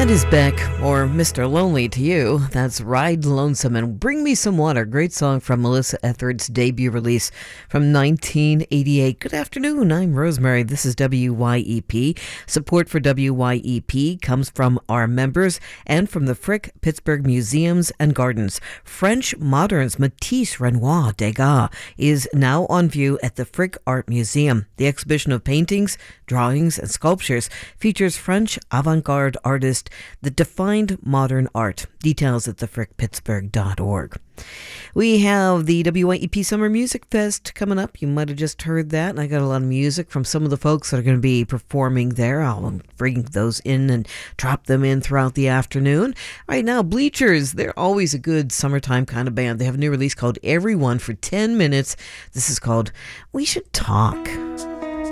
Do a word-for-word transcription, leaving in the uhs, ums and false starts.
That is Beck, or Mister Lonely to you. That's Ride Lonesome and Bring Me Some Water. Great song from Melissa Etheridge's debut release from nineteen eighty-eight. Good afternoon, I'm Rosemary. This is W Y E P. Support for W Y E P comes from our members and from the Frick Pittsburgh Museums and Gardens. French moderns Matisse, Renoir, Degas is now on view at the Frick Art Museum. The exhibition of paintings, drawings, and sculptures features French avant-garde artist that defined modern art. Details at the frick pittsburgh dot org. We have the W Y E P Summer Music Fest coming up. You might have just heard that. And I got a lot of music from some of the folks that are going to be performing there. I'll bring those in and drop them in throughout the afternoon. Right now, Bleachers, they're always a good summertime kind of band. They have a new release called Everyone for ten minutes. This is called We Should Talk.